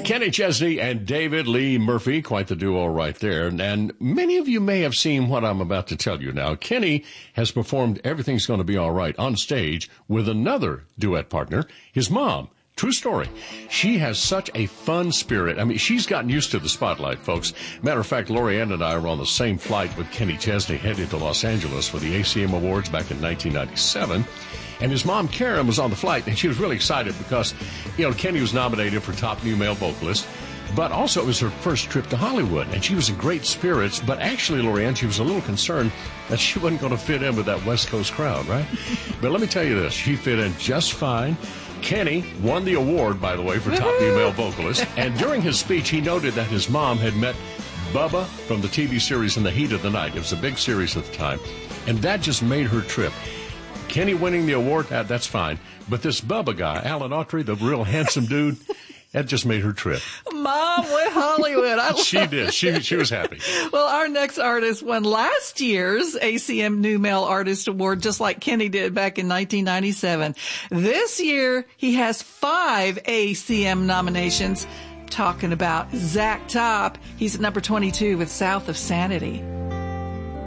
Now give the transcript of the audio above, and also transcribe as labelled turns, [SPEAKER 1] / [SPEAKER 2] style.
[SPEAKER 1] Kenny Chesney and David Lee Murphy, quite the duo right there. And many of you may have seen what I'm about to tell you now. Kenny has performed Everything's Gonna Be All Right on stage with another duet partner, his mom. True story. She has such a fun spirit. I mean, she's gotten used to the spotlight, folks. Matter of fact, Lorianne and I were on the same flight with Kenny Chesney headed to Los Angeles for the ACM Awards back in 1997. And his mom, Karen, was on the flight, and she was really excited because, Kenny was nominated for Top New Male Vocalist, but also it was her first trip to Hollywood, and she was in great spirits. But actually, Lorianne, she was a little concerned that she wasn't going to fit in with that West Coast crowd, right? But let me tell you this, she fit in just fine. Kenny won the award, by the way, for Top New Male Vocalist, and during his speech, he noted that his mom had met Bubba from the TV series In the Heat of the Night. It was a big series at the time, and that just made her trip. Kenny winning the award, that's fine. But this Bubba guy, Alan Autry, the real handsome dude, that just made her trip.
[SPEAKER 2] Mom went Hollywood.
[SPEAKER 1] She did. She was happy.
[SPEAKER 2] Well, our next artist won last year's ACM New Male Artist Award, just like Kenny did back in 1997. This year, he has 5 ACM nominations. Talking about Zach Top. He's at number 22 with South of Sanity.